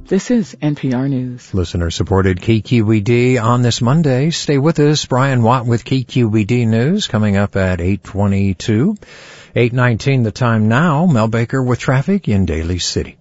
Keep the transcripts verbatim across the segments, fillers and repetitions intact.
This is N P R News. Listener-supported K Q E D on this Monday. Stay with us. Brian Watt with K Q E D News coming up at eight twenty-two. eight nineteen the time now. Mel Baker with traffic in Daly City.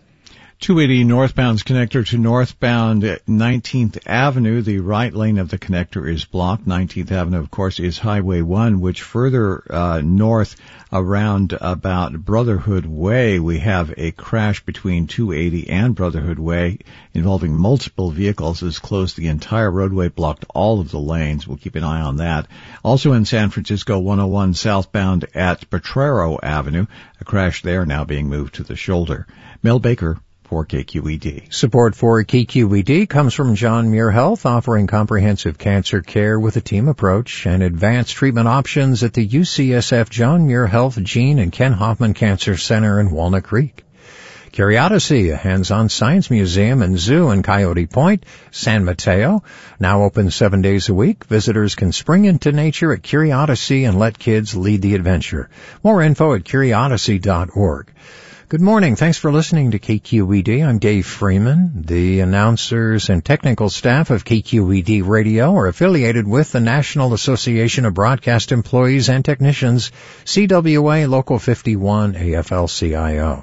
two eighty northbound's connector to northbound nineteenth Avenue. The right lane of the connector is blocked. nineteenth Avenue, of course, is Highway one, which further uh, north around about Brotherhood Way, we have a crash between two eighty and Brotherhood Way involving multiple vehicles. Has closed the entire roadway, blocked all of the lanes. We'll keep an eye on that. Also in San Francisco, one oh one southbound at Potrero Avenue. A crash there now being moved to the shoulder. Mel Baker for K Q E D. Support for K Q E D comes from John Muir Health, offering comprehensive cancer care with a team approach and advanced treatment options at the U C S F John Muir Health Gene and Ken Hoffman Cancer Center in Walnut Creek. Curiosity, a hands-on science museum and zoo in Coyote Point, San Mateo, now open seven days a week. Visitors can spring into nature at Curiosity and let kids lead the adventure. More info at curiosity dot org. Good morning. Thanks for listening to K Q E D. I'm Dave Freeman. The announcers and technical staff of K Q E D Radio are affiliated with the National Association of Broadcast Employees and Technicians, C W A Local fifty-one A F L C I O.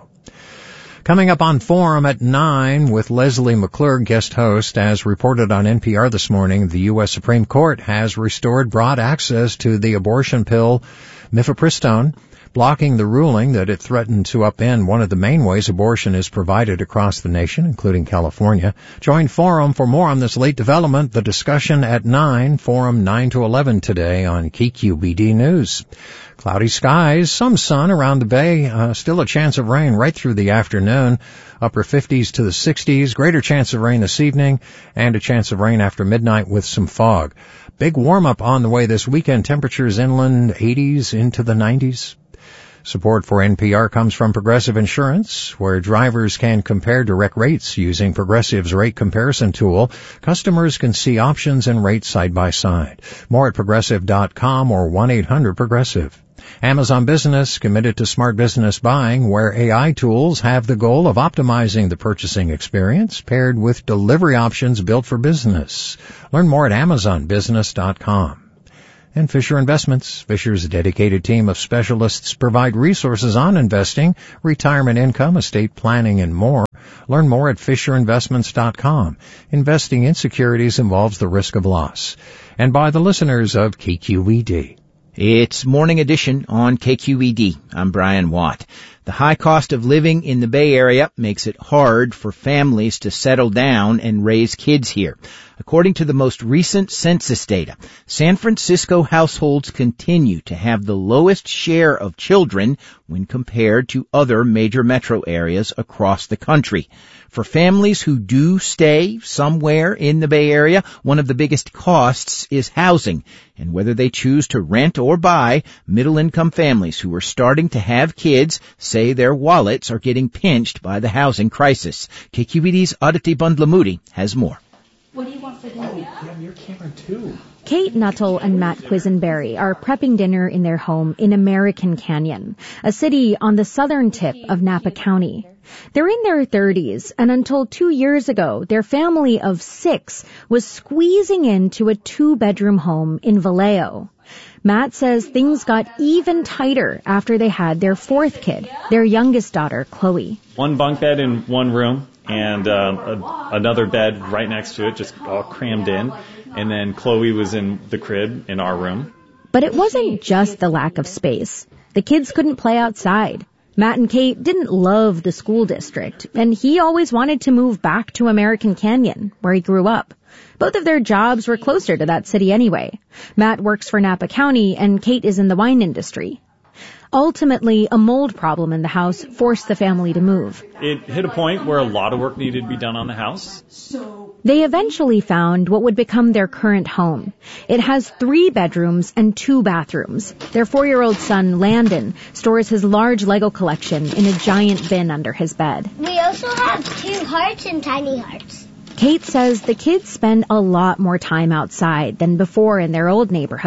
Coming up on Forum at nine with Leslie McClure, guest host. As reported on N P R this morning, the U S Supreme Court has restored broad access to the abortion pill mifepristone, blocking the ruling that it threatened to upend one of the main ways abortion is provided across the nation, including California. Join Forum for more on this late development. The discussion at nine, Forum nine to eleven today on K Q B D News. Cloudy skies, some sun around the bay, uh, still a chance of rain right through the afternoon, upper fifties to the sixties, greater chance of rain this evening, and a chance of rain after midnight with some fog. Big warm-up on the way this weekend, temperatures inland eighties into the nineties. Support for N P R comes from Progressive Insurance, where drivers can compare direct rates using Progressive's rate comparison tool. Customers can see options and rates side by side. More at progressive dot com or one eight hundred progressive. Amazon Business, committed to smart business buying, where A I tools have the goal of optimizing the purchasing experience paired with delivery options built for business. Learn more at amazon business dot com. And Fisher Investments. Fisher's dedicated team of specialists provide resources on investing, retirement income, estate planning, and more. Learn more at fisher investments dot com. Investing in securities involves the risk of loss. And by the listeners of K Q E D. It's Morning Edition on K Q E D. I'm Brian Watt. The high cost of living in the Bay Area makes it hard for families to settle down and raise kids here. According to the most recent census data, San Francisco households continue to have the lowest share of children when compared to other major metro areas across the country. For families who do stay somewhere in the Bay Area, one of the biggest costs is housing. And whether they choose to rent or buy, middle-income families who are starting to have kids say their wallets are getting pinched by the housing crisis. K Q E D's Aditi Bandlamudi has more. What do you want for dinner? Oh, yeah, your camera too. Kate Nuttall and Matt Quisenberry are prepping dinner in their home in American Canyon, a city on the southern tip of Napa County. They're in their thirties, and until two years ago, their family of six was squeezing into a two-bedroom home in Vallejo. Matt says things got even tighter after they had their fourth kid, their youngest daughter, Chloe. One bunk bed in one room and uh, a, another bed right next to it, just all crammed in. And then Chloe was in the crib in our room. But it wasn't just the lack of space. The kids couldn't play outside. Matt and Kate didn't love the school district, and he always wanted to move back to American Canyon, where he grew up. Both of their jobs were closer to that city anyway. Matt works for Napa County, and Kate is in the wine industry. Ultimately, a mold problem in the house forced the family to move. It hit a point where a lot of work needed to be done on the house. They eventually found what would become their current home. It has three bedrooms and two bathrooms. Their four-year-old son, Landon, stores his large Lego collection in a giant bin under his bed. We also have two hearts and tiny hearts. Kate says the kids spend a lot more time outside than before in their old neighborhood.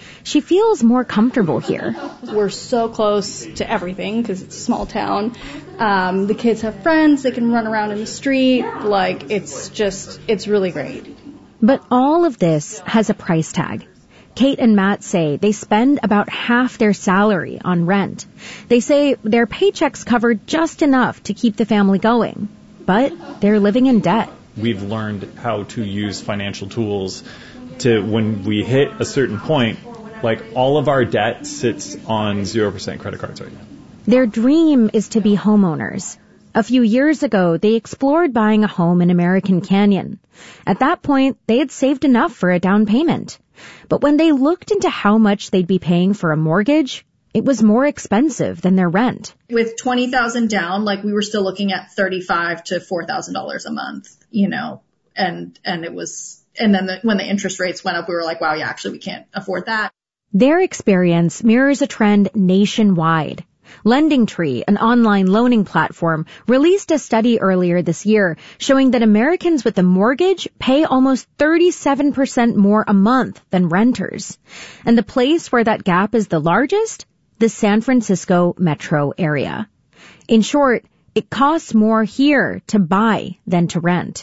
She feels more comfortable here. We're so close to everything because it's a small town. Um, the kids have friends. They can run around in the street. Like, it's just, it's really great. But all of this has a price tag. Kate and Matt say they spend about half their salary on rent. They say their paychecks cover just enough to keep the family going, but they're living in debt. We've learned how to use financial tools to, when we hit a certain point, like all of our debt sits on zero percent credit cards right now. Their dream is to be homeowners. A few years ago, they explored buying a home in American Canyon. At that point, they had saved enough for a down payment. But when they looked into how much they'd be paying for a mortgage, it was more expensive than their rent. With twenty thousand dollars down, like we were still looking at thirty-five to four thousand dollars a month, you know, and, and it was, and then the, when the interest rates went up, we were like, wow, yeah, actually we can't afford that. Their experience mirrors a trend nationwide. LendingTree, an online loaning platform, released a study earlier this year showing that Americans with a mortgage pay almost thirty-seven percent more a month than renters. And the place where that gap is the largest? The San Francisco metro area. In short, it costs more here to buy than to rent.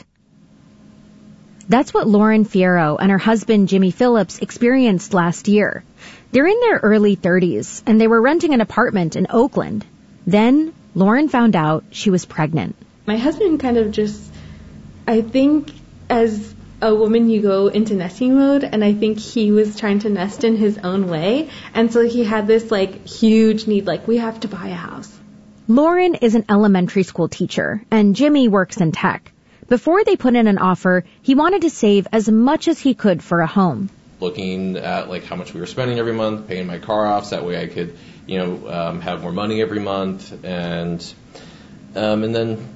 That's what Lauren Fierro and her husband Jimmy Phillips experienced last year. They're in their early thirties, and they were renting an apartment in Oakland. Then, Lauren found out she was pregnant. My husband kind of just, I think as a woman you go into nesting mode, and I think he was trying to nest in his own way, and so he had this like huge need, like we have to buy a house. Lauren is an elementary school teacher, and Jimmy works in tech. Before they put in an offer, he wanted to save as much as he could for a home. Looking at like how much we were spending every month, paying my car off, so that way I could, you know, um, have more money every month, and um, and then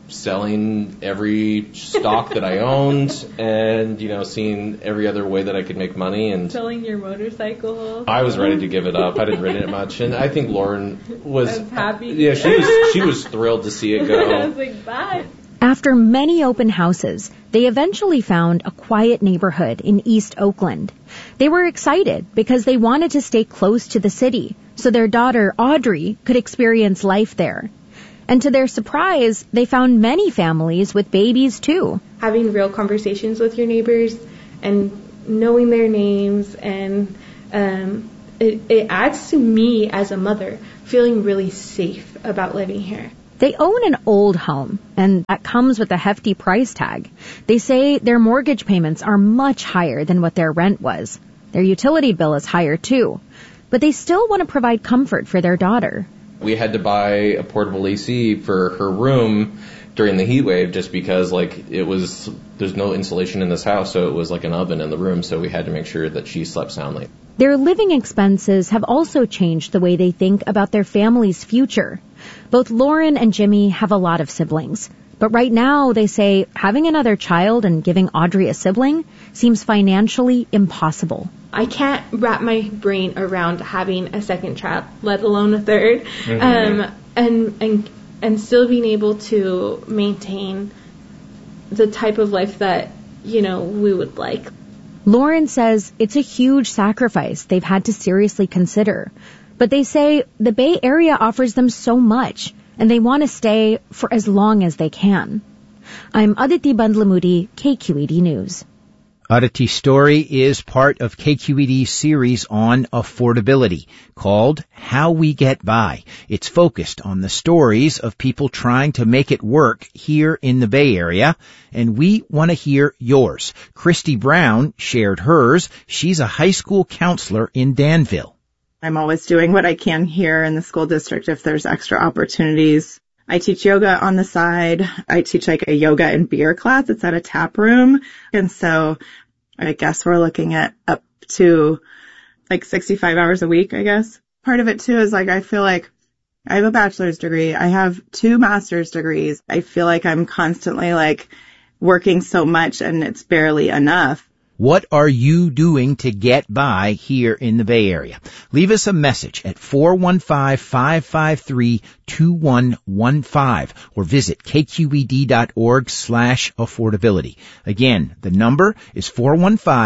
selling every stock that I owned, and you know, seeing every other way that I could make money, and selling your motorcycle. I was ready to give it up. I didn't ride it much, and I think Lauren was, was happy. Yeah, she was she was thrilled to see it go. I was like, bye. After many open houses, they eventually found a quiet neighborhood in East Oakland. They were excited because they wanted to stay close to the city so their daughter, Audrey, could experience life there. And to their surprise, they found many families with babies too. Having real conversations with your neighbors and knowing their names, and um, it, it adds to me as a mother feeling really safe about living here. They own an old home, and that comes with a hefty price tag. They say their mortgage payments are much higher than what their rent was. Their utility bill is higher too. But they still want to provide comfort for their daughter. We had to buy a portable A C for her room during the heat wave just because, like, it was, there's no insulation in this house, so it was like an oven in the room, so we had to make sure that she slept soundly. Their living expenses have also changed the way they think about their family's future. Both Lauren and Jimmy have a lot of siblings. But right now, they say having another child and giving Audrey a sibling seems financially impossible. I can't wrap my brain around having a second child, let alone a third, mm-hmm. um, and and and still being able to maintain the type of life that, you know, we would like. Lauren says it's a huge sacrifice they've had to seriously consider. But they say the Bay Area offers them so much, and they want to stay for as long as they can. I'm Aditi Bandlamudi, K Q E D News. Aditi's story is part of K Q E D's series on affordability called How We Get By. It's focused on the stories of people trying to make it work here in the Bay Area, and we want to hear yours. Christy Brown shared hers. She's a high school counselor in Danville. I'm always doing what I can here in the school district if there's extra opportunities. I teach yoga on the side. I teach like a yoga and beer class. It's at a tap room. And so I guess we're looking at up to like sixty-five hours a week, I guess. Part of it too is like I feel like I have a bachelor's degree. I have two master's degrees. I feel like I'm constantly like working so much and it's barely enough. What are you doing to get by here in the Bay Area? Leave us a message at four one five, five five three, two one one five or visit kqed.org slash affordability. Again, the number is four one five,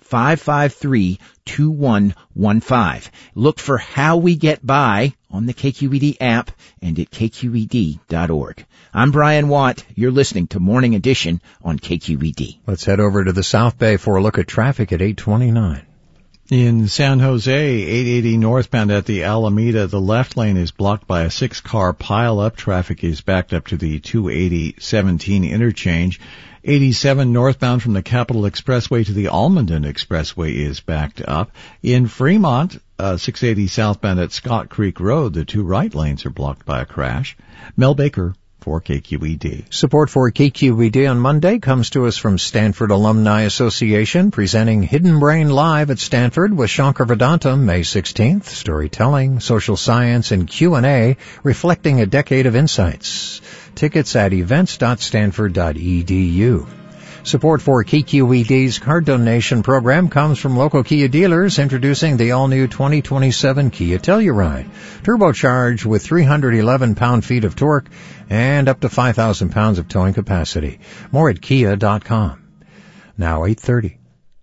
five five three, two one one five. Look for How We Get By on the K Q E D app and at K Q E D dot org. I'm Brian Watt. You're listening to Morning Edition on K Q E D. Let's head over to the South Bay for a look at traffic at eight twenty-nine. In San Jose, eight eighty northbound at the Alameda, the left lane is blocked by a six-car pile-up. Traffic is backed up to the two eighty seventeen interchange. eighty-seven northbound from the Capitol Expressway to the Almaden Expressway is backed up. In Fremont, uh, six eighty southbound at Scott Creek Road, the two right lanes are blocked by a crash. Mel Baker for K Q E D. Support for K Q E D on Monday comes to us from Stanford Alumni Association, presenting Hidden Brain Live at Stanford with Shankar Vedantam May sixteenth. Storytelling, social science, and Q and A reflecting a decade of insights. Tickets at events dot stanford dot e d u. Support for K Q E D's card donation program comes from local Kia dealers introducing the all-new twenty twenty-seven Kia Telluride. Turbocharged with three hundred eleven pound-feet of torque and up to five thousand pounds of towing capacity. More at kia dot com. Now eight thirty.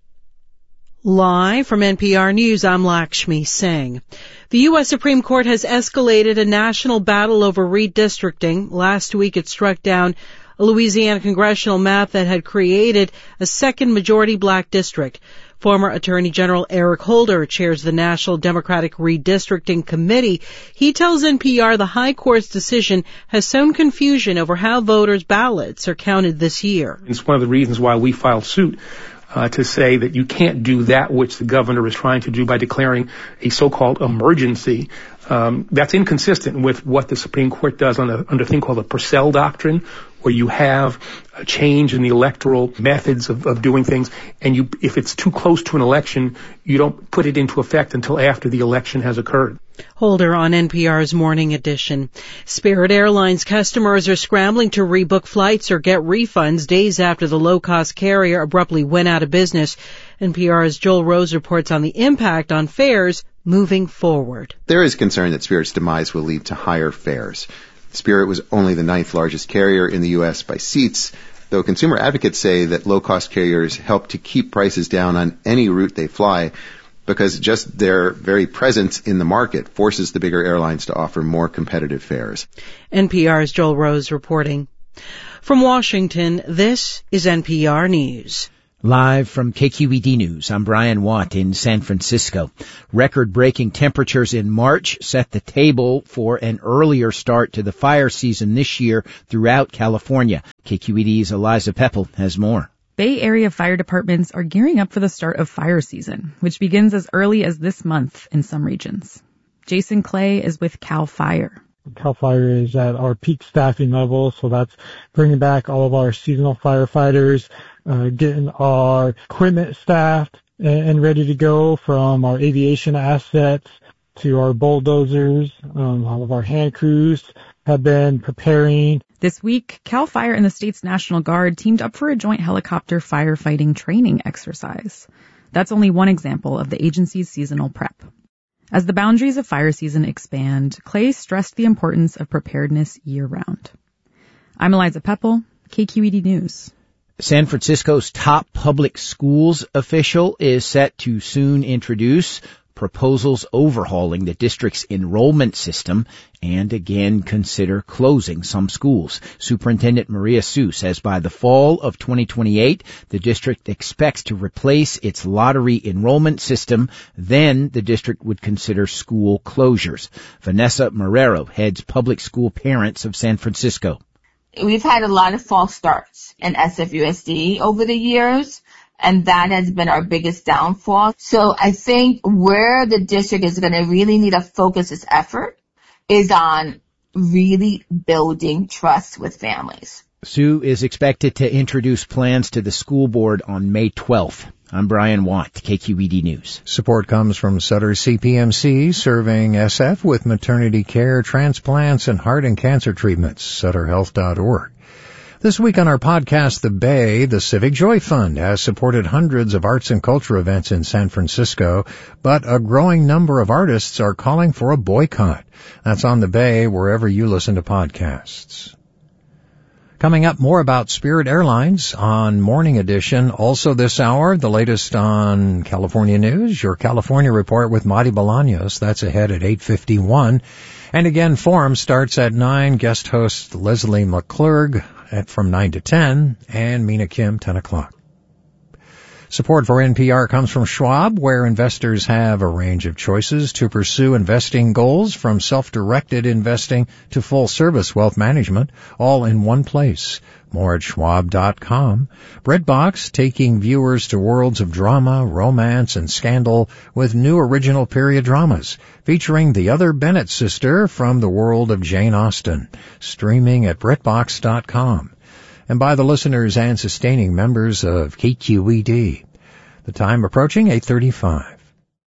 Live from N P R News, I'm Lakshmi Singh. The U S Supreme Court has escalated a national battle over redistricting. Last week it struck down a Louisiana congressional map that had created a second majority black district. Former Attorney General Eric Holder chairs the National Democratic Redistricting Committee. He tells N P R the High Court's decision has sown confusion over how voters' ballots are counted this year. It's one of the reasons why we filed suit. Uh, to say that you can't do that which the governor is trying to do by declaring a so-called emergency. Um, that's inconsistent with what the Supreme Court does on a, under a thing called the Purcell Doctrine, where you have a change in the electoral methods of, of doing things, and you, if it's too close to an election, you don't put it into effect until after the election has occurred. Holder on N P R's Morning Edition. Spirit Airlines customers are scrambling to rebook flights or get refunds days after the low-cost carrier abruptly went out of business. N P R's Joel Rose reports on the impact on fares moving forward. There is concern that Spirit's demise will lead to higher fares. Spirit was only the ninth largest carrier in the U S by seats, though consumer advocates say that low-cost carriers help to keep prices down on any route they fly, because just their very presence in the market forces the bigger airlines to offer more competitive fares. N P R's Joel Rose reporting. From Washington, this is N P R News. Live from K Q E D News, I'm Brian Watt in San Francisco. Record-breaking temperatures in March set the table for an earlier start to the fire season this year throughout California. K Q E D's Eliza Peppel has more. Bay Area fire departments are gearing up for the start of fire season, which begins as early as this month in some regions. Jason Clay is with CAL FIRE. CAL FIRE is at our peak staffing level, so that's bringing back all of our seasonal firefighters, uh, getting our equipment staffed and, and ready to go, from our aviation assets to our bulldozers. Um, all of our hand crews have been preparing. This week, CAL FIRE and the state's National Guard teamed up for a joint helicopter firefighting training exercise. That's only one example of the agency's seasonal prep. As the boundaries of fire season expand, Clay stressed the importance of preparedness year-round. I'm Eliza Peppel, K Q E D News. San Francisco's top public schools official is set to soon introduce proposals overhauling the district's enrollment system and again consider closing some schools. Superintendent Maria Su says by the fall of twenty twenty-eight, the district expects to replace its lottery enrollment system. Then the district would consider school closures. Vanessa Marrero heads Public School Parents of San Francisco. We've had a lot of false starts in S F U S D over the years, and that has been our biggest downfall. So I think where the district is going to really need to focus its effort is on really building trust with families. Sue is expected to introduce plans to the school board on May twelfth. I'm Brian Watt, K Q E D News. Support comes from Sutter C P M C, serving S F with maternity care, transplants, and heart and cancer treatments. sutter health dot org. This week on our podcast, The Bay, the Civic Joy Fund has supported hundreds of arts and culture events in San Francisco, but a growing number of artists are calling for a boycott. That's on The Bay, wherever you listen to podcasts. Coming up, more about Spirit Airlines on Morning Edition. Also this hour, the latest on California news, your California report with Madi Bolaños. That's ahead at eight fifty-one. And again, Forum starts at nine. Guest host Leslie McClurg at from nine to ten, and Mina Kim, ten o'clock. Support for N P R comes from Schwab, where investors have a range of choices to pursue investing goals, from self-directed investing to full-service wealth management, all in one place. More at schwab dot com. Breadbox, taking viewers to worlds of drama, romance, and scandal with new original period dramas, featuring the other Bennett sister from the world of Jane Austen. Streaming at breadbox dot com. And by the listeners and sustaining members of K Q E D. The time approaching eight thirty-five.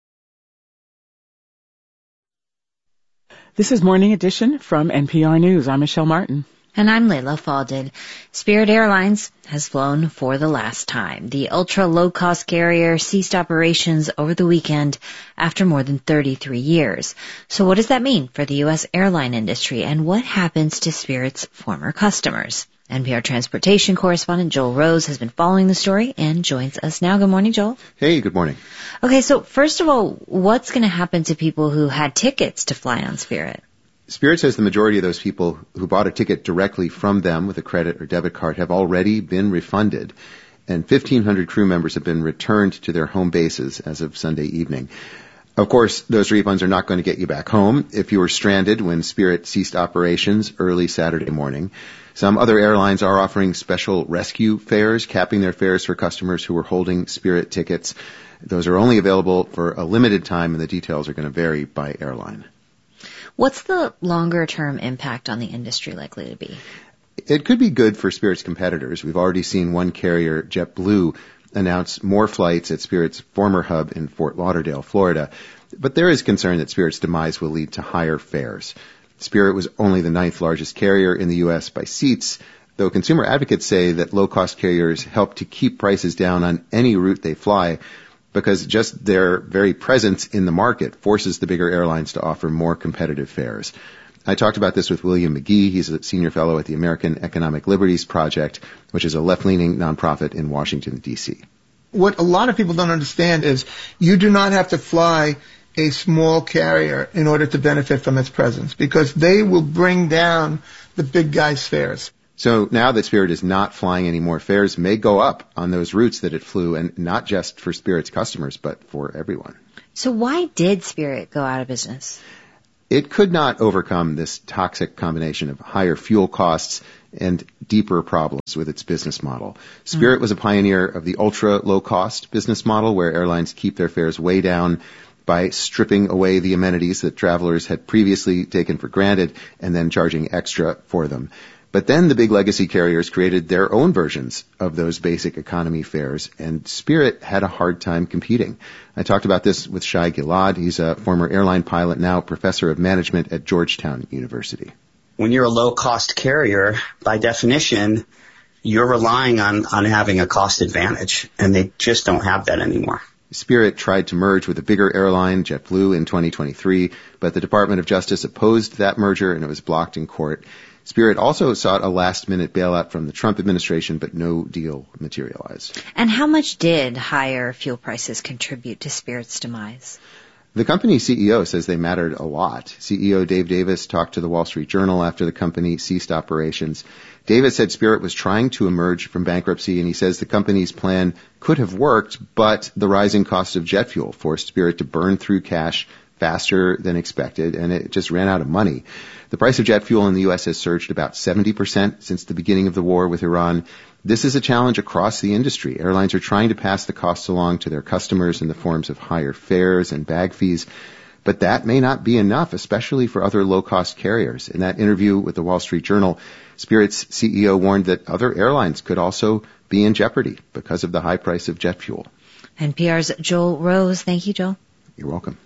This is Morning Edition from N P R News. I'm Michelle Martin. And I'm Layla Falded. Spirit Airlines has flown for the last time. The ultra-low-cost carrier ceased operations over the weekend after more than thirty-three years. So what does that mean for the U S airline industry, and what happens to Spirit's former customers? N P R transportation correspondent Joel Rose has been following the story and joins us now. Good morning, Joel. Hey, good morning. Okay, so first of all, what's going to happen to people who had tickets to fly on Spirit? Spirit says the majority of those people who bought a ticket directly from them with a credit or debit card have already been refunded, and fifteen hundred crew members have been returned to their home bases as of Sunday evening. Of course, those refunds are not going to get you back home if you were stranded when Spirit ceased operations early Saturday morning. Some other airlines are offering special rescue fares, capping their fares for customers who were holding Spirit tickets. Those are only available for a limited time, and the details are going to vary by airline. What's the longer-term impact on the industry likely to be? It could be good for Spirit's competitors. We've already seen one carrier, JetBlue, announce more flights at Spirit's former hub in Fort Lauderdale, Florida. But there is concern that Spirit's demise will lead to higher fares. Spirit was only the ninth largest carrier in the U S by seats, though consumer advocates say that low-cost carriers help to keep prices down on any route they fly, because just their very presence in the market forces the bigger airlines to offer more competitive fares. I talked about this with William McGee. He's a senior fellow at the American Economic Liberties Project, which is a left-leaning nonprofit in Washington, D C. What a lot of people don't understand is you do not have to fly a small carrier in order to benefit from its presence, because they will bring down the big guys' fares. So now that Spirit is not flying anymore, fares may go up on those routes that it flew, and not just for Spirit's customers, but for everyone. So why did Spirit go out of business? It could not overcome this toxic combination of higher fuel costs and deeper problems with its business model. Spirit mm. was a pioneer of the ultra-low-cost business model, where airlines keep their fares way down by stripping away the amenities that travelers had previously taken for granted and then charging extra for them. But then the big legacy carriers created their own versions of those basic economy fares, and Spirit had a hard time competing. I talked about this with Shai Gilad. He's a former airline pilot, now professor of management at Georgetown University. When you're a low-cost carrier, by definition, you're relying on, on having a cost advantage, and they just don't have that anymore. Spirit tried to merge with a bigger airline, JetBlue, in twenty twenty-three, but the Department of Justice opposed that merger, and it was blocked in court. Spirit also sought a last-minute bailout from the Trump administration, but no deal materialized. And how much did higher fuel prices contribute to Spirit's demise? The company's C E O says they mattered a lot. C E O Dave Davis talked to the Wall Street Journal after the company ceased operations. Davis said Spirit was trying to emerge from bankruptcy, and he says the company's plan could have worked, but the rising cost of jet fuel forced Spirit to burn through cash faster than expected, and it just ran out of money. The price of jet fuel in the U S has surged about seventy percent since the beginning of the war with Iran. This is a challenge across the industry. Airlines are trying to pass the costs along to their customers in the forms of higher fares and bag fees, but that may not be enough, especially for other low-cost carriers. In that interview with the Wall Street Journal, Spirit's C E O warned that other airlines could also be in jeopardy because of the high price of jet fuel. N P R's Joel Rose. Thank you, Joel. You're welcome.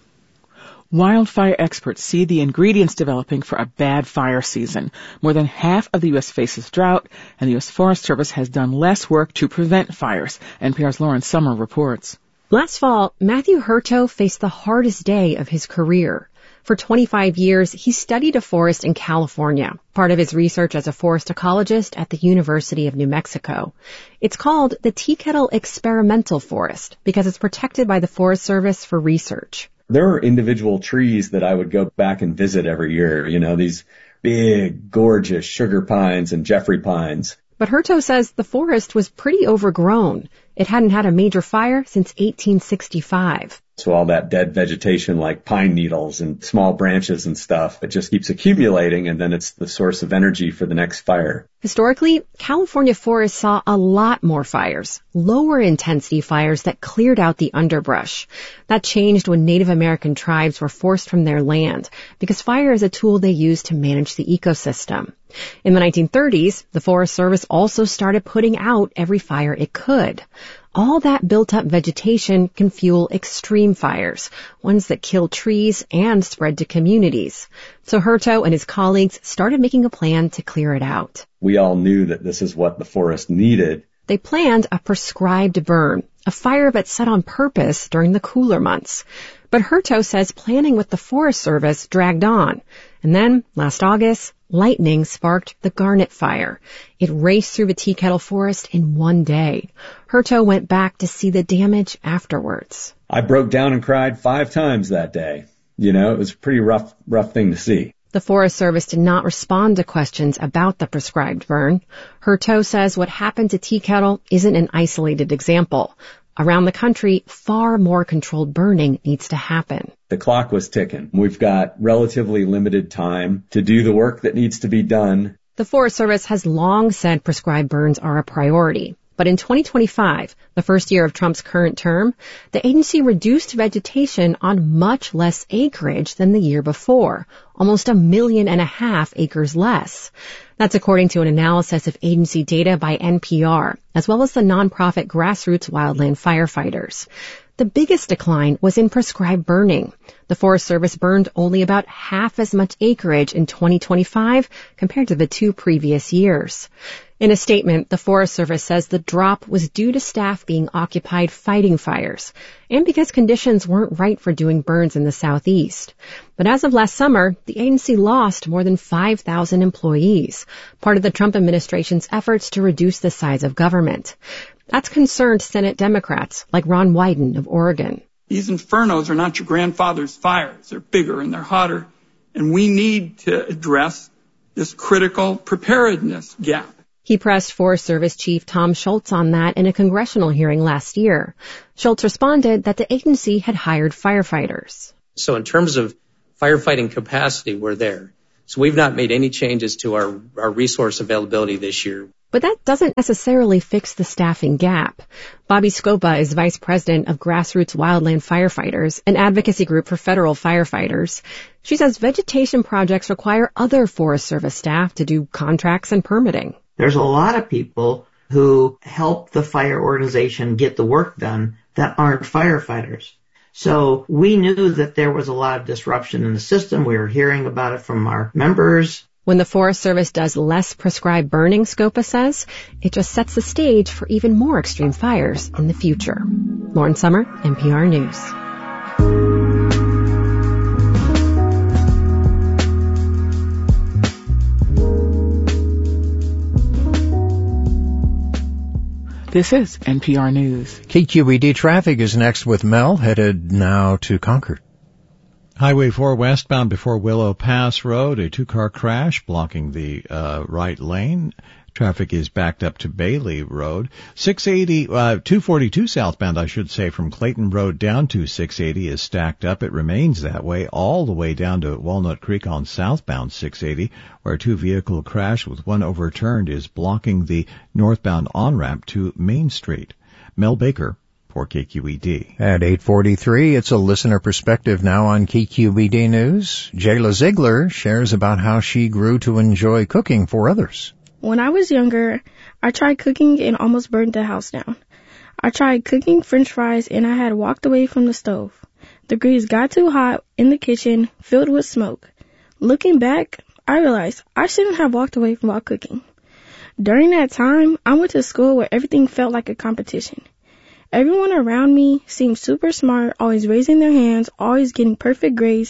Wildfire experts see the ingredients developing for a bad fire season. More than half of the U S faces drought, and the U S Forest Service has done less work to prevent fires. N P R's Lauren Summer reports. Last fall, Matthew Hurto faced the hardest day of his career. For twenty-five years, he studied a forest in California, part of his research as a forest ecologist at the University of New Mexico. It's called the Tea Kettle Experimental Forest because it's protected by the Forest Service for research. There are individual trees that I would go back and visit every year, you know, these big, gorgeous sugar pines and Jeffrey pines. But Herto says the forest was pretty overgrown. It hadn't had a major fire since eighteen sixty-five. So all that dead vegetation like pine needles and small branches and stuff, it just keeps accumulating, and then it's the source of energy for the next fire. Historically, California forests saw a lot more fires, lower intensity fires that cleared out the underbrush. That changed when Native American tribes were forced from their land because fire is a tool they use to manage the ecosystem. In the nineteen thirties, the Forest Service also started putting out every fire it could. All that built-up vegetation can fuel extreme fires, ones that kill trees and spread to communities. So Herto and his colleagues started making a plan to clear it out. We all knew that this is what the forest needed. They planned a prescribed burn, a fire that's set on purpose during the cooler months. But Herto says planning with the Forest Service dragged on. And then, last August, lightning sparked the Garnet Fire. It raced through the Tea Kettle Forest in one day. Herto went back to see the damage afterwards. I broke down and cried five times that day. You know, it was a pretty rough, rough thing to see. The Forest Service did not respond to questions about the prescribed burn. Herto says what happened to Tea Kettle isn't an isolated example. Around the country, far more controlled burning needs to happen. The clock was ticking. We've got relatively limited time to do the work that needs to be done. The Forest Service has long said prescribed burns are a priority. But in twenty twenty-five, the first year of Trump's current term, the agency reduced vegetation on much less acreage than the year before, almost a million and a half acres less. That's according to an analysis of agency data by N P R, as well as the nonprofit Grassroots Wildland Firefighters. The biggest decline was in prescribed burning. The Forest Service burned only about half as much acreage in twenty twenty-five compared to the two previous years. In a statement, the Forest Service says the drop was due to staff being occupied fighting fires and because conditions weren't right for doing burns in the southeast. But as of last summer, the agency lost more than five thousand employees, part of the Trump administration's efforts to reduce the size of government. That's concerned Senate Democrats like Ron Wyden of Oregon. These infernos are not your grandfather's fires. They're bigger and they're hotter. And we need to address this critical preparedness gap. He pressed Forest Service Chief Tom Schultz on that in a congressional hearing last year. Schultz responded that the agency had hired firefighters. So in terms of firefighting capacity, we're there. So we've not made any changes to our, our resource availability this year. But that doesn't necessarily fix the staffing gap. Bobby Scopa is vice president of Grassroots Wildland Firefighters, an advocacy group for federal firefighters. She says vegetation projects require other Forest Service staff to do contracts and permitting. There's a lot of people who help the fire organization get the work done that aren't firefighters. So we knew that there was a lot of disruption in the system. We were hearing about it from our members. When the Forest Service does less prescribed burning, Scopa says, it just sets the stage for even more extreme fires in the future. Lauren Summer, N P R News. This is N P R News. K Q E D traffic is next with Mel, headed now to Concord. Highway four westbound before Willow Pass Road, a two-car crash blocking the uh, right lane. Traffic is backed up to Bailey Road. six eighty, uh, two forty-two southbound, I should say, from Clayton Road down to six eighty is stacked up. It remains that way all the way down to Walnut Creek on southbound six eighty, where a two-vehicle crash with one overturned is blocking the northbound on-ramp to Main Street. Mel Baker for K Q E D. At eight forty-three, it's a listener perspective now on K Q E D News. Jayla Ziegler shares about how she grew to enjoy cooking for others. When I was younger, I tried cooking and almost burned the house down. I tried cooking French fries and I had walked away from the stove. The grease got too hot in the kitchen, filled with smoke. Looking back, I realized I shouldn't have walked away from while cooking. During that time, I went to school where everything felt like a competition. Everyone around me seemed super smart, always raising their hands, always getting perfect grades,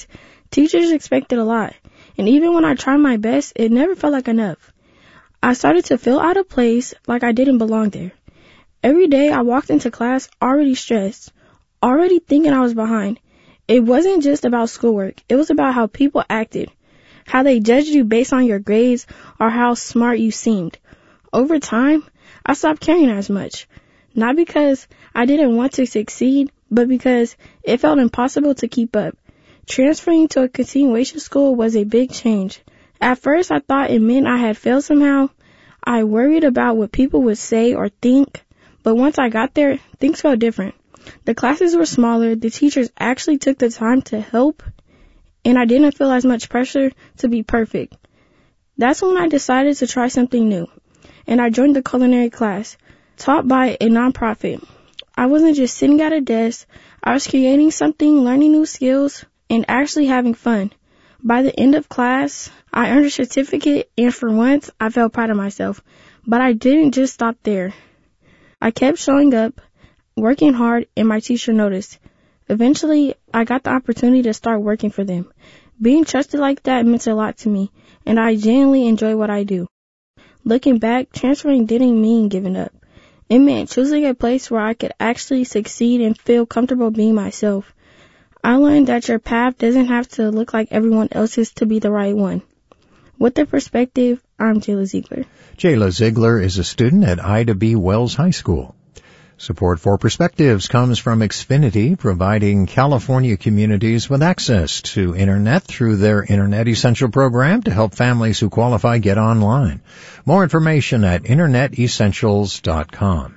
Teachers expected a lot, and even when I tried my best, it never felt like enough. I started to feel out of place, like I didn't belong there. Every day I walked into class already stressed, already thinking I was behind. It wasn't just about schoolwork. It was about how people acted, how they judged you based on your grades or how smart you seemed. Over time, I stopped caring as much. Not because I didn't want to succeed, but because it felt impossible to keep up. Transferring to a continuation school was a big change. At first, I thought it meant I had failed somehow. I worried about what people would say or think, but once I got there, things felt different. The classes were smaller, the teachers actually took the time to help, and I didn't feel as much pressure to be perfect. That's when I decided to try something new, and I joined the culinary class, taught by a nonprofit. I wasn't just sitting at a desk, I was creating something, learning new skills, and actually having fun. By the end of class, I earned a certificate, and for once, I felt proud of myself. But I didn't just stop there. I kept showing up, working hard, and my teacher noticed. Eventually, I got the opportunity to start working for them. Being trusted like that meant a lot to me, and I genuinely enjoy what I do. Looking back, transferring didn't mean giving up. It meant choosing a place where I could actually succeed and feel comfortable being myself. I learned that your path doesn't have to look like everyone else's to be the right one. With the perspective, I'm Jayla Ziegler. Jayla Ziegler is a student at Ida B. Wells High School. Support for Perspectives comes from Xfinity, providing California communities with access to Internet through their Internet Essential program to help families who qualify get online. More information at internet essentials dot com.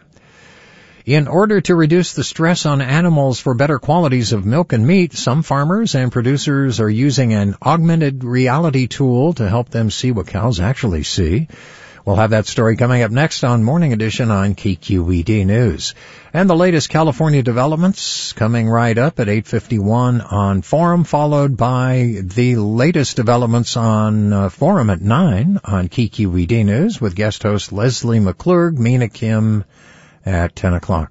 In order to reduce the stress on animals for better qualities of milk and meat, some farmers and producers are using an augmented reality tool to help them see what cows actually see. We'll have that story coming up next on Morning Edition on K Q E D News. And the latest California developments coming right up at eight fifty-one on Forum, followed by the latest developments on uh, Forum at nine on K Q E D News with guest host Leslie McClurg, Mina Kim at ten o'clock.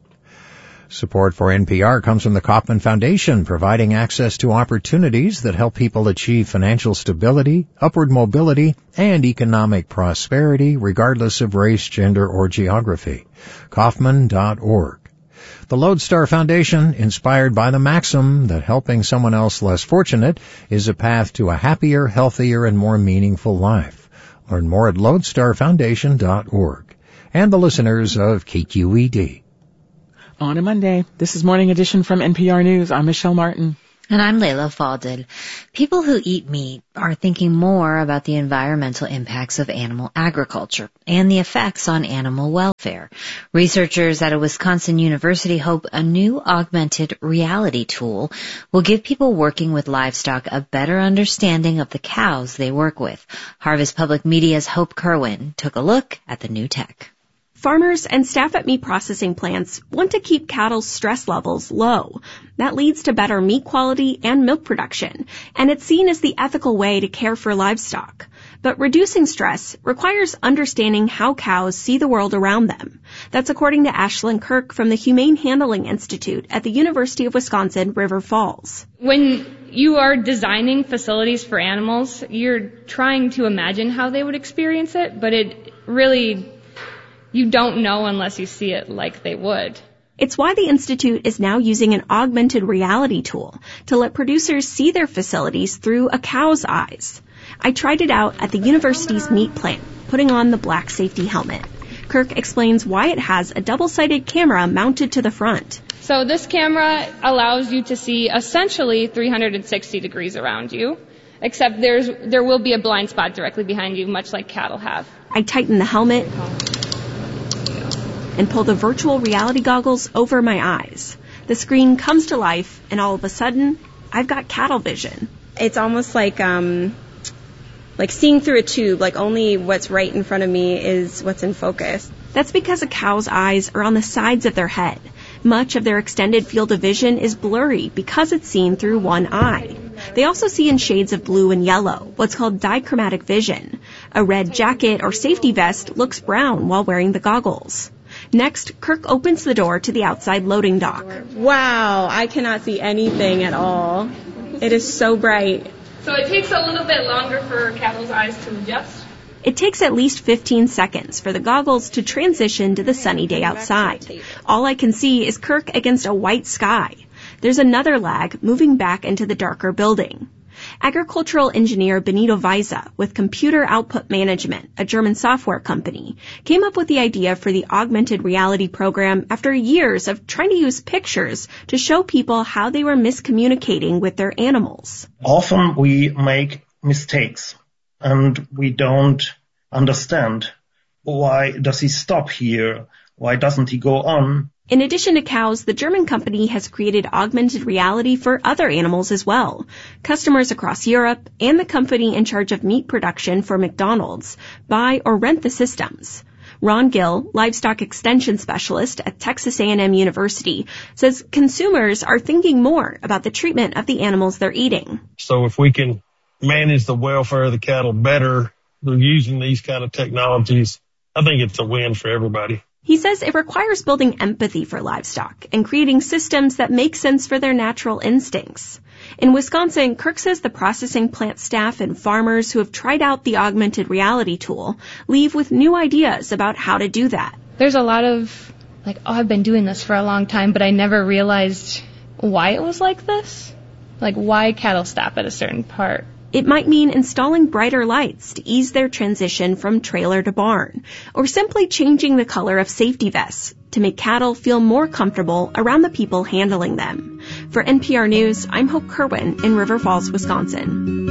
Support for N P R comes from the Kauffman Foundation, providing access to opportunities that help people achieve financial stability, upward mobility, and economic prosperity, regardless of race, gender, or geography. Kauffman dot org. The Lodestar Foundation, inspired by the maxim that helping someone else less fortunate is a path to a happier, healthier, and more meaningful life. Learn more at lodestar foundation dot org. And the listeners of K Q E D. On a Monday, this is Morning Edition from N P R News. I'm Michelle Martin. And I'm Layla Falded. People who eat meat are thinking more about the environmental impacts of animal agriculture and the effects on animal welfare. Researchers at a Wisconsin university hope a new augmented reality tool will give people working with livestock a better understanding of the cows they work with. Harvest Public Media's Hope Kerwin took a look at the new tech. Farmers and staff at meat processing plants want to keep cattle's stress levels low. That leads to better meat quality and milk production, and it's seen as the ethical way to care for livestock. But reducing stress requires understanding how cows see the world around them. That's according to Ashlyn Kirk from the Humane Handling Institute at the University of Wisconsin, River Falls. When you are designing facilities for animals, you're trying to imagine how they would experience it, but it really... you don't know unless you see it like they would. It's why the Institute is now using an augmented reality tool to let producers see their facilities through a cow's eyes. I tried it out at the university's meat plant, putting on the black safety helmet. Kirk explains why it has a double-sided camera mounted to the front. So this camera allows you to see essentially three hundred sixty degrees around you, except there's there will be a blind spot directly behind you, much like cattle have. I tighten the helmet and pull the virtual reality goggles over my eyes. The screen comes to life, and all of a sudden, I've got cattle vision. It's almost like um, like seeing through a tube, like only what's right in front of me is what's in focus. That's because a cow's eyes are on the sides of their head. Much of their extended field of vision is blurry because it's seen through one eye. They also see in shades of blue and yellow, what's called dichromatic vision. A red jacket or safety vest looks brown while wearing the goggles. Next, Kirk opens the door to the outside loading dock. Wow, I cannot see anything at all. It is so bright. So it takes a little bit longer for cattle's eyes to adjust? It takes at least fifteen seconds for the goggles to transition to the sunny day outside. All I can see is Kirk against a white sky. There's another lag moving back into the darker building. Agricultural engineer Benito Vaiza with Computer Output Management, a German software company, came up with the idea for the augmented reality program after years of trying to use pictures to show people how they were miscommunicating with their animals. Often we make mistakes and we don't understand why does he stop here? Why doesn't he go on? In addition to cows, the German company has created augmented reality for other animals as well. Customers across Europe and the company in charge of meat production for McDonald's buy or rent the systems. Ron Gill, livestock extension specialist at Texas A and M University, says consumers are thinking more about the treatment of the animals they're eating. So if we can manage the welfare of the cattle better through using these kind of technologies, I think it's a win for everybody. He says it requires building empathy for livestock and creating systems that make sense for their natural instincts. In Wisconsin, Kirk says the processing plant staff and farmers who have tried out the augmented reality tool leave with new ideas about how to do that. There's a lot of, like, oh, I've been doing this for a long time, but I never realized why it was like this. Like, why cattle stop at a certain part. It might mean installing brighter lights to ease their transition from trailer to barn, or simply changing the color of safety vests to make cattle feel more comfortable around the people handling them. For N P R News, I'm Hope Kerwin in River Falls, Wisconsin.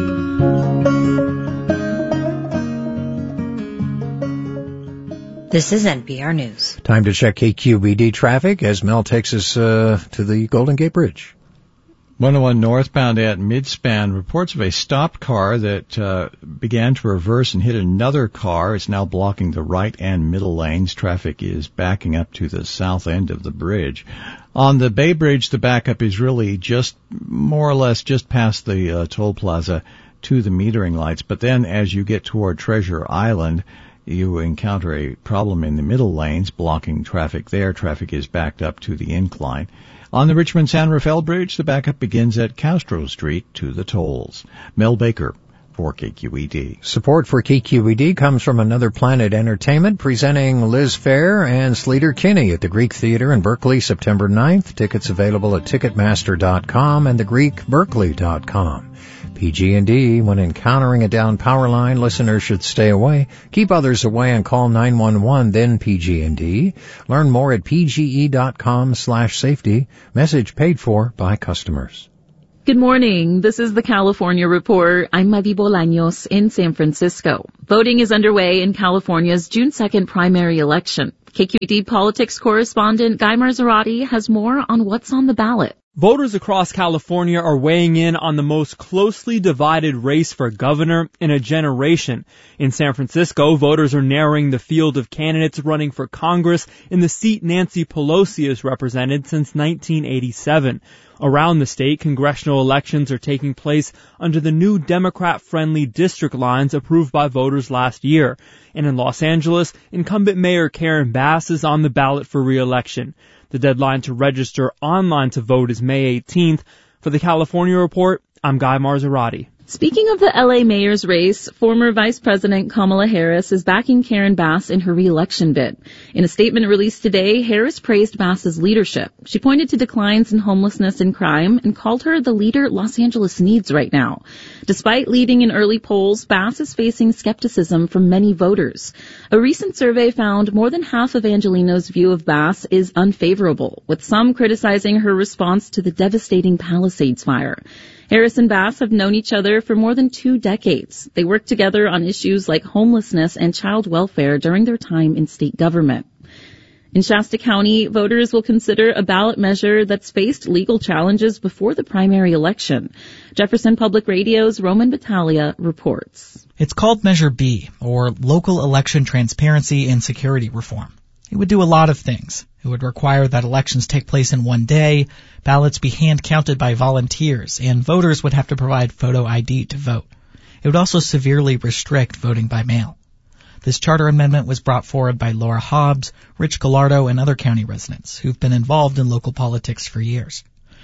This is N P R News. Time to check K Q B D traffic as Mel takes us uh, to the Golden Gate Bridge. one oh one northbound at Midspan reports of a stopped car that uh, began to reverse and hit another car. It's now blocking the right and middle lanes. Traffic is backing up to the south end of the bridge. On the Bay Bridge, the backup is really just more or less just past the uh, toll plaza to the metering lights. But then as you get toward Treasure Island, you encounter a problem in the middle lanes, blocking traffic there. Traffic is backed up to the incline. On the Richmond-San Rafael Bridge, the backup begins at Castro Street to the tolls. Mel Baker for K Q E D. Support for K Q E D comes from Another Planet Entertainment, presenting Liz Phair and Sleater Kinney at the Greek Theater in Berkeley, September ninth. Tickets available at Ticketmaster dot com and the Greek Berkeley dot com. P G and D, when encountering a downed power line, listeners should stay away. Keep others away and call nine one one, then P G and D. Learn more at P G E dot com slash safety. Message paid for by customers. Good morning. This is the California Report. I'm Mavi Bolaños in San Francisco. Voting is underway in California's June second primary election. K Q E D politics correspondent Guy Marzorati has more on what's on the ballot. Voters across California are weighing in on the most closely divided race for governor in a generation. In San Francisco, voters are narrowing the field of candidates running for Congress in the seat Nancy Pelosi has represented since nineteen eighty-seven. Around the state, congressional elections are taking place under the new Democrat-friendly district lines approved by voters last year. And in Los Angeles, incumbent Mayor Karen Bass is on the ballot for re-election. The deadline to register online to vote is May eighteenth. For the California Report, I'm Guy Marzorati. Speaking of the L A mayor's race, former Vice President Kamala Harris is backing Karen Bass in her re-election bid. In a statement released today, Harris praised Bass's leadership. She pointed to declines in homelessness and crime and called her the leader Los Angeles needs right now. Despite leading in early polls, Bass is facing skepticism from many voters. A recent survey found more than half of Angelenos' view of Bass is unfavorable, with some criticizing her response to the devastating Palisades fire. Harris and Bass have known each other for more than two decades. They worked together on issues like homelessness and child welfare during their time in state government. In Shasta County, voters will consider a ballot measure that's faced legal challenges before the primary election. Jefferson Public Radio's Roman Battaglia reports. It's called Measure B, or Local Election Transparency and Security Reform. It would do a lot of things. It would require that elections take place in one day, ballots be hand-counted by volunteers, and voters would have to provide photo I D to vote. It would also severely restrict voting by mail. This charter amendment was brought forward by Laura Hobbs, Rich Gallardo, and other county residents who've been involved in local politics for years.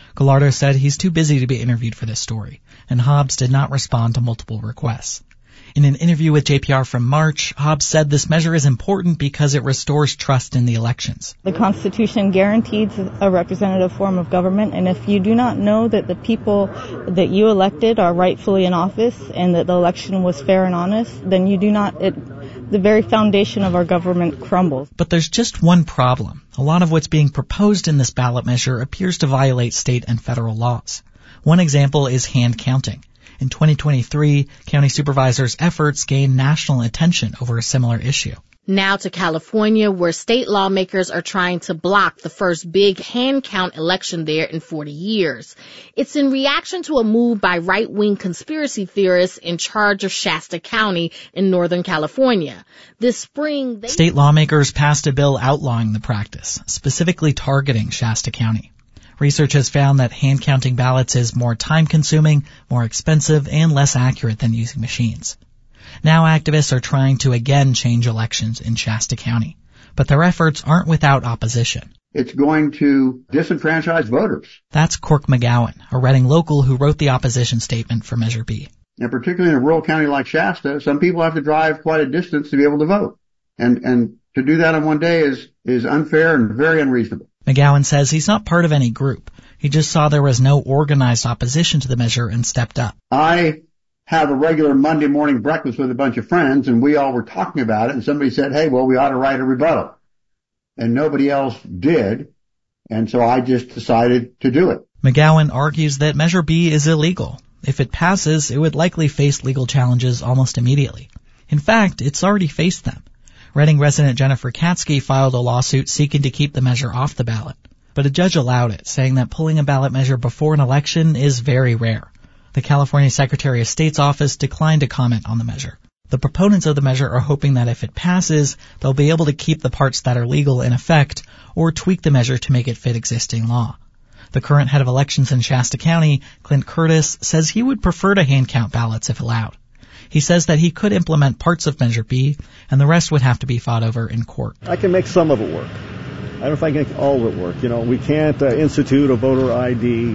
Gallardo said he's too busy to be interviewed for this story, and Hobbs did not respond to multiple requests. In an interview with J P R from March, Hobbs said this measure is important because it restores trust in the elections. The Constitution guarantees a representative form of government, and if you do not know that the people that you elected are rightfully in office and that the election was fair and honest, then you do not, it, the very foundation of our government crumbles. But there's just one problem. A lot of what's being proposed in this ballot measure appears to violate state and federal laws. One example is hand counting. In twenty twenty-three, county supervisors' efforts gained national attention over a similar issue. Now to California, where state lawmakers are trying to block the first big hand count election there in forty years. It's in reaction to a move by right-wing conspiracy theorists in charge of Shasta County in Northern California. This spring, they... State lawmakers passed a bill outlawing the practice, specifically targeting Shasta County. Research has found that hand-counting ballots is more time-consuming, more expensive, and less accurate than using machines. Now activists are trying to again change elections in Shasta County, but their efforts aren't without opposition. It's going to disenfranchise voters. That's Cork McGowan, a Reading local who wrote the opposition statement for Measure B. And particularly in a rural county like Shasta, some people have to drive quite a distance to be able to vote. And, and to do that in one day is, is unfair and very unreasonable. McGowan says he's not part of any group. He just saw there was no organized opposition to the measure and stepped up. I have a regular Monday morning breakfast with a bunch of friends, and we all were talking about it, and somebody said, hey, well, we ought to write a rebuttal. And nobody else did, and so I just decided to do it. McGowan argues that Measure B is illegal. If it passes, it would likely face legal challenges almost immediately. In fact, it's already faced them. Reading resident Jennifer Katsky filed a lawsuit seeking to keep the measure off the ballot. But a judge allowed it, saying that pulling a ballot measure before an election is very rare. The California Secretary of State's office declined to comment on the measure. The proponents of the measure are hoping that if it passes, they'll be able to keep the parts that are legal in effect or tweak the measure to make it fit existing law. The current head of elections in Shasta County, Clint Curtis, says he would prefer to hand count ballots if allowed. He says that he could implement parts of Measure B, and the rest would have to be fought over in court. I can make some of it work. I don't know if I can make all of it work. You know, we can't uh, institute a voter I D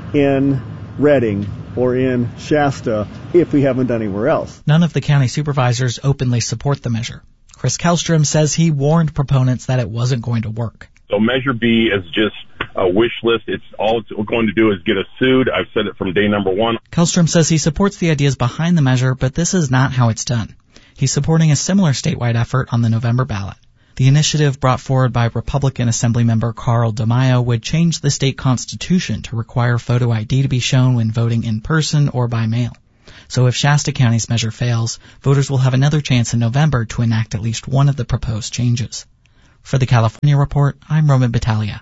in Reading or in Shasta if we haven't done anywhere else. None of the county supervisors openly support the measure. Chris Kellstrom says he warned proponents that it wasn't going to work. So Measure B is just a wish list. It's all it's going to do is get us sued. I've said it from day number one. Kellstrom says he supports the ideas behind the measure, but this is not how it's done. He's supporting a similar statewide effort on the November ballot. The initiative brought forward by Republican Assemblymember Carl DeMaio would change the state constitution to require photo I D to be shown when voting in person or by mail. So if Shasta County's measure fails, voters will have another chance in November to enact at least one of the proposed changes. For the California Report, I'm Roman Battaglia.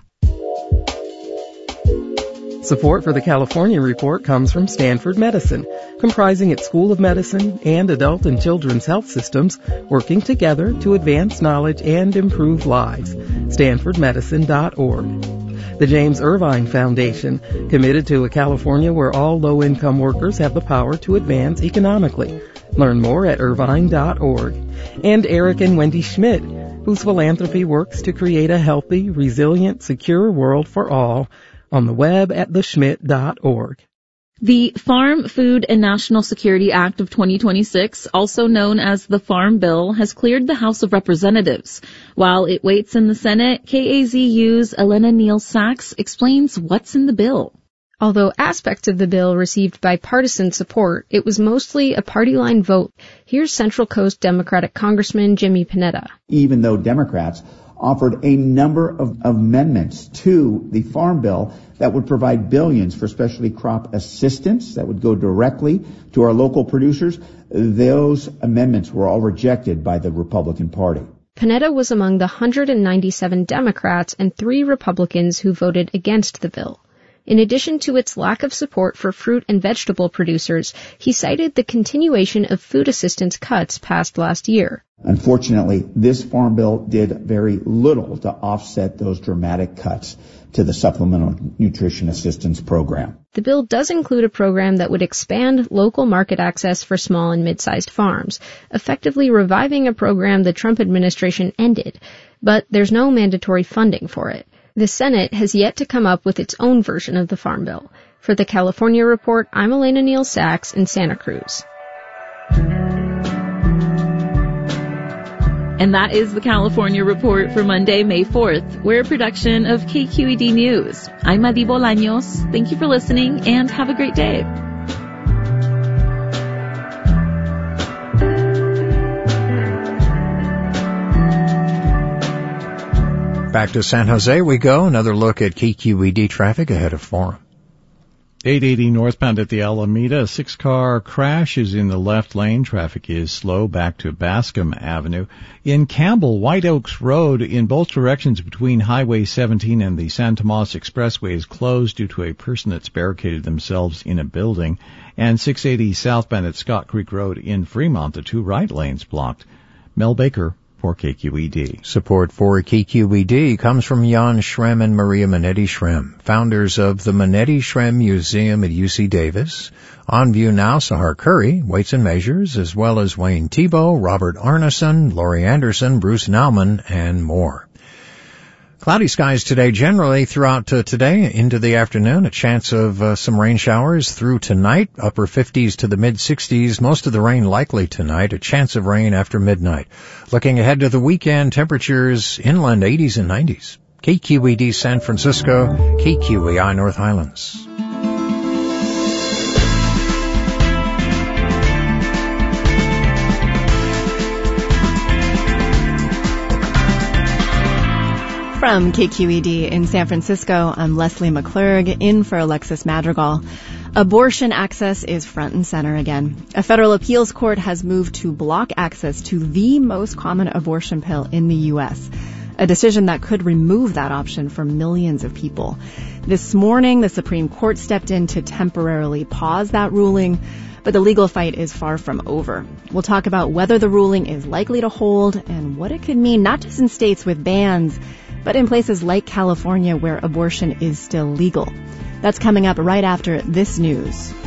Support for the California Report comes from Stanford Medicine, comprising its School of Medicine and adult and children's health systems, working together to advance knowledge and improve lives. stanford medicine dot org. The James Irvine Foundation, committed to a California where all low-income workers have the power to advance economically. Learn more at irvine dot org. And Eric and Wendy Schmidt, whose philanthropy works to create a healthy, resilient, secure world for all, on the web at the schmidt dot org. The Farm, Food, and National Security Act of twenty twenty-six, also known as the Farm Bill, has cleared the House of Representatives. While it waits in the Senate, K A Z U's Elena Neal-Sachs explains what's in the bill. Although aspects of the bill received bipartisan support, it was mostly a party line vote. Here's Central Coast Democratic Congressman Jimmy Panetta. Even though Democrats offered a number of amendments to the Farm Bill that would provide billions for specialty crop assistance that would go directly to our local producers, those amendments were all rejected by the Republican Party. Panetta was among the one hundred ninety-seven Democrats and three Republicans who voted against the bill. In addition to its lack of support for fruit and vegetable producers, he cited the continuation of food assistance cuts passed last year. Unfortunately, this Farm Bill did very little to offset those dramatic cuts to the Supplemental Nutrition Assistance Program. The bill does include a program that would expand local market access for small and mid-sized farms, effectively reviving a program the Trump administration ended, but there's no mandatory funding for it. The Senate has yet to come up with its own version of the Farm Bill. For the California Report, I'm Elena Neal Sachs in Santa Cruz. And that is the California Report for Monday, May fourth. We're a production of K Q E D News. I'm Madi Bolaños. Thank you for listening and have a great day. Back to San Jose we go. Another look at K Q E D traffic ahead of four. eight eighty northbound at the Alameda. A six-car crash is in the left lane. Traffic is slow back to Bascom Avenue. In Campbell, White Oaks Road in both directions between Highway seventeen and the San Tomas Expressway is closed due to a person that's barricaded themselves in a building. And six eighty southbound at Scott Creek Road in Fremont, the two right lanes blocked. Mel Baker for K Q E D. Support for K Q E D comes from Jan Schrem and Maria Manetti Schrem, founders of the Manetti Schrem Museum at U C Davis. On view now, Sahar Curry, Weights and Measures, as well as Wayne Thibault, Robert Arneson, Laurie Anderson, Bruce Nauman, and more. Cloudy skies today generally throughout uh, today into the afternoon. A chance of uh, some rain showers through tonight, upper fifties to the mid-sixties. Most of the rain likely tonight. A chance of rain after midnight. Looking ahead to the weekend, temperatures inland eighties and nineties. K Q E D San Francisco, K Q E I North Highlands. From K Q E D in San Francisco, I'm Leslie McClurg, in for Alexis Madrigal. Abortion access is front and center again. A federal appeals court has moved to block access to the most common abortion pill in the U S, a decision that could remove that option for millions of people. This morning, the Supreme Court stepped in to temporarily pause that ruling, but the legal fight is far from over. We'll talk about whether the ruling is likely to hold and what it could mean not just in states with bans, but in places like California where abortion is still legal. That's coming up right after this news.